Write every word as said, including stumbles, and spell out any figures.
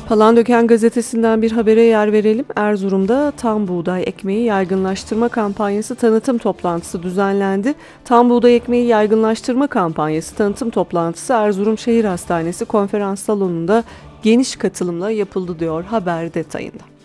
Palandöken gazetesinden bir habere yer verelim. Erzurum'da tam buğday ekmeği yaygınlaştırma kampanyası tanıtım toplantısı düzenlendi. Tam buğday ekmeği yaygınlaştırma kampanyası tanıtım toplantısı Erzurum Şehir Hastanesi konferans salonunda geniş katılımla yapıldı diyor haber detayında.